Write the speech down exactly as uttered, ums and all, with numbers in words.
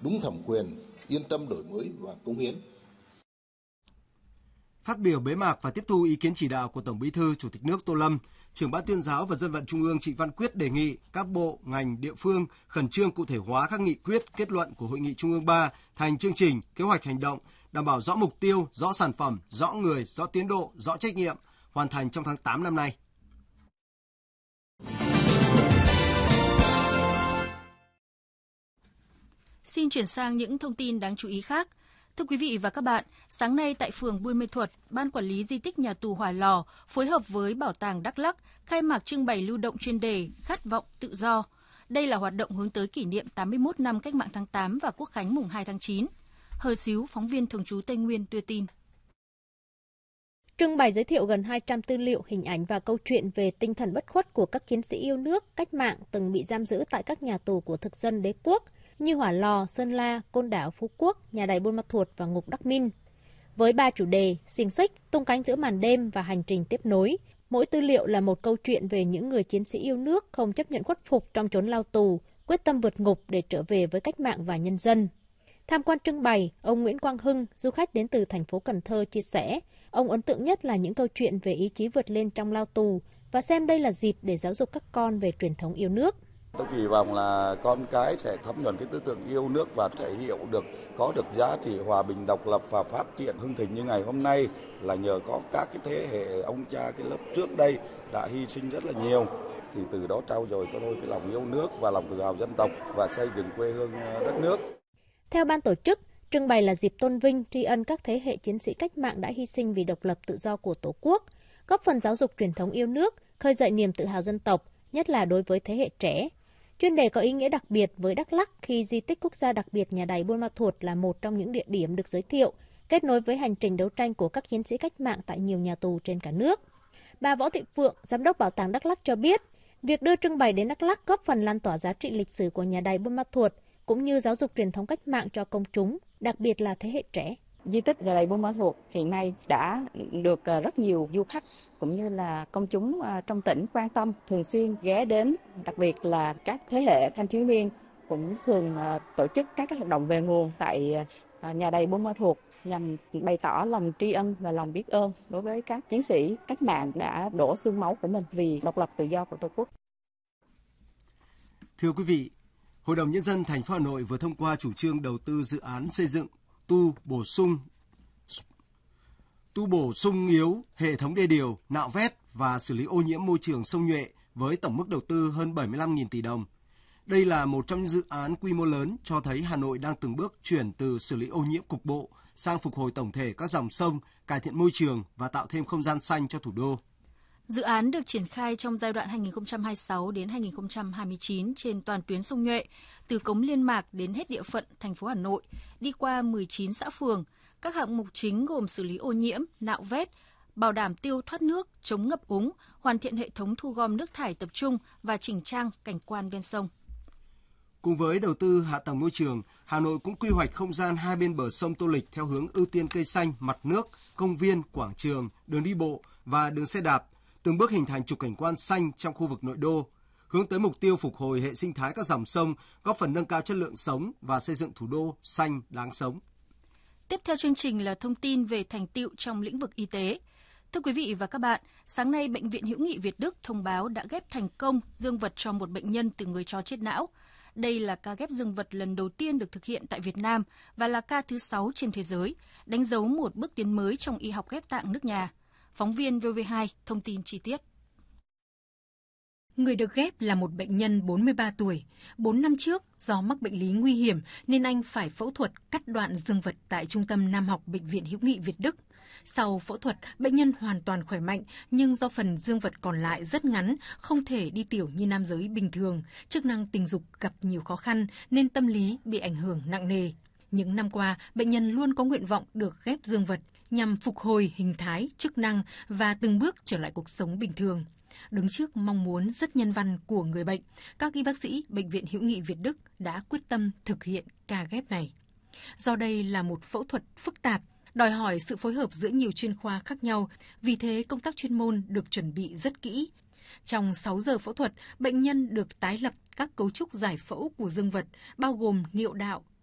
đúng thẩm quyền, yên tâm đổi mới và cống hiến. Phát biểu bế mạc và tiếp thu ý kiến chỉ đạo của Tổng Bí thư Chủ tịch nước Tô Lâm, Trưởng Ban Tuyên giáo và Dân vận Trung ương Trịnh Văn Quyết đề nghị các bộ, ngành, địa phương khẩn trương cụ thể hóa các nghị quyết, kết luận của Hội nghị Trung ương ba thành chương trình, kế hoạch hành động, đảm bảo rõ mục tiêu, rõ sản phẩm, rõ người, rõ tiến độ, rõ trách nhiệm, hoàn thành trong tháng tám năm nay. Xin chuyển sang những thông tin đáng chú ý khác. Thưa quý vị và các bạn, sáng nay tại phường Buôn Mê Thuột, Ban Quản lý Di tích Nhà tù Hỏa Lò phối hợp với Bảo tàng Đắk Lắk khai mạc trưng bày lưu động chuyên đề Khát vọng tự do. Đây là hoạt động hướng tới kỷ niệm tám mươi mốt năm Cách mạng tháng tám và Quốc khánh mùng hai tháng chín. Hờ Xíu, phóng viên thường trú Tây Nguyên đưa tin. Trưng bày giới thiệu gần hai trăm tư liệu, hình ảnh và câu chuyện về tinh thần bất khuất của các chiến sĩ yêu nước, cách mạng từng bị giam giữ tại các nhà tù của thực dân đế quốc như Hỏa Lò, Sơn La, Côn Đảo, Phú Quốc, Nhà đầy Buôn Ma Thuột và ngục Đắc Min. Với ba chủ đề, xiềng xích, tung cánh giữa màn đêm và hành trình tiếp nối, mỗi tư liệu là một câu chuyện về những người chiến sĩ yêu nước không chấp nhận khuất phục trong chốn lao tù, quyết tâm vượt ngục để trở về với cách mạng và nhân dân. Tham quan trưng bày, ông Nguyễn Quang Hưng, du khách đến từ thành phố Cần Thơ chia sẻ, ông ấn tượng nhất là những câu chuyện về ý chí vượt lên trong lao tù và xem đây là dịp để giáo dục các con về truyền thống yêu nước. Tôi kỳ vọng là con cái sẽ thấm nhuần cái tư tưởng yêu nước và thể hiểu được, có được giá trị hòa bình, độc lập và phát triển hưng thịnh như ngày hôm nay là nhờ có các cái thế hệ ông cha cái lớp trước đây đã hy sinh rất là nhiều. Thì từ đó trau dồi cho tôi cái lòng yêu nước và lòng tự hào dân tộc và xây dựng quê hương đất nước. Theo ban tổ chức, trưng bày là dịp tôn vinh, tri ân các thế hệ chiến sĩ cách mạng đã hy sinh vì độc lập tự do của Tổ quốc, góp phần giáo dục truyền thống yêu nước, khơi dậy niềm tự hào dân tộc, nhất là đối với thế hệ trẻ. Chuyên đề có ý nghĩa đặc biệt với Đắk Lắk khi di tích quốc gia đặc biệt Nhà đầy Buôn Ma Thuột là một trong những địa điểm được giới thiệu, kết nối với hành trình đấu tranh của các chiến sĩ cách mạng tại nhiều nhà tù trên cả nước. Bà Võ Thị Phượng, Giám đốc Bảo tàng Đắk Lắk cho biết, việc đưa trưng bày đến Đắk Lắk góp phần lan tỏa giá trị lịch sử của Nhà đầy Buôn Ma Thuột, cũng như giáo dục truyền thống cách mạng cho công chúng, đặc biệt là thế hệ trẻ. Di tích Nhà đầy Buôn Ma Thuột hiện nay đã được rất nhiều du khách cũng như là công chúng trong tỉnh quan tâm, thường xuyên ghé đến, đặc biệt là các thế hệ thanh thiếu niên cũng thường tổ chức các hoạt động về nguồn tại Nhà đầy Buôn Ma Thuột nhằm bày tỏ lòng tri ân và lòng biết ơn đối với các chiến sĩ cách mạng đã đổ xương máu của mình vì độc lập tự do của Tổ quốc. Thưa quý vị, Hội đồng Nhân dân thành phố Hà Nội vừa thông qua chủ trương đầu tư dự án xây dựng, tu, bổ sung, tu bổ sung yếu hệ thống đê điều, nạo vét và xử lý ô nhiễm môi trường sông Nhuệ với tổng mức đầu tư hơn bảy mươi lăm nghìn tỷ đồng. Đây là một trong những dự án quy mô lớn cho thấy Hà Nội đang từng bước chuyển từ xử lý ô nhiễm cục bộ sang phục hồi tổng thể các dòng sông, cải thiện môi trường và tạo thêm không gian xanh cho thủ đô. Dự án được triển khai trong giai đoạn hai nghìn không trăm hai mươi sáu đến hai nghìn không trăm hai mươi chín trên toàn tuyến sông Nhuệ, từ cống Liên Mạc đến hết địa phận thành phố Hà Nội, đi qua mười chín xã phường. Các hạng mục chính gồm xử lý ô nhiễm, nạo vét, bảo đảm tiêu thoát nước, chống ngập úng, hoàn thiện hệ thống thu gom nước thải tập trung và chỉnh trang cảnh quan ven sông. Cùng với đầu tư hạ tầng môi trường, Hà Nội cũng quy hoạch không gian hai bên bờ sông Tô Lịch theo hướng ưu tiên cây xanh, mặt nước, công viên, quảng trường, đường đi bộ và đường xe đạp, từng bước hình thành trục cảnh quan xanh trong khu vực nội đô, hướng tới mục tiêu phục hồi hệ sinh thái các dòng sông, góp phần nâng cao chất lượng sống và xây dựng thủ đô xanh đáng sống. Tiếp theo chương trình là thông tin về thành tựu trong lĩnh vực y tế. Thưa quý vị và các bạn, sáng nay Bệnh viện Hữu nghị Việt Đức thông báo đã ghép thành công dương vật cho một bệnh nhân từ người cho chết não. Đây là ca ghép dương vật lần đầu tiên được thực hiện tại Việt Nam và là ca thứ sáu trên thế giới, đánh dấu một bước tiến mới trong y học ghép tạng nước nhà. Phóng viên vê o vê hai thông tin chi tiết. Người được ghép là một bệnh nhân bốn mươi ba tuổi. bốn năm trước, do mắc bệnh lý nguy hiểm nên anh phải phẫu thuật cắt đoạn dương vật tại Trung tâm Nam học Bệnh viện Hữu nghị Việt Đức. Sau phẫu thuật, bệnh nhân hoàn toàn khỏe mạnh, nhưng do phần dương vật còn lại rất ngắn, không thể đi tiểu như nam giới bình thường, chức năng tình dục gặp nhiều khó khăn nên tâm lý bị ảnh hưởng nặng nề. Những năm qua, bệnh nhân luôn có nguyện vọng được ghép dương vật nhằm phục hồi hình thái, chức năng và từng bước trở lại cuộc sống bình thường. Đứng trước mong muốn rất nhân văn của người bệnh, các y bác sĩ Bệnh viện Hữu nghị Việt Đức đã quyết tâm thực hiện ca ghép này. Do đây là một phẫu thuật phức tạp, đòi hỏi sự phối hợp giữa nhiều chuyên khoa khác nhau, vì thế công tác chuyên môn được chuẩn bị rất kỹ. Trong sáu giờ phẫu thuật, bệnh nhân được tái lập các cấu trúc giải phẫu của dương vật, bao gồm niệu đạo,